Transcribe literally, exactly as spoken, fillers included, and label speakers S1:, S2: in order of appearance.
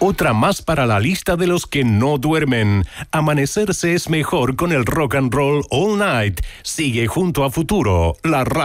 S1: Otra más para la lista de los que no duermen. Amanecerse es mejor con el rock and roll all night. Sigue junto a Futuro, la radio.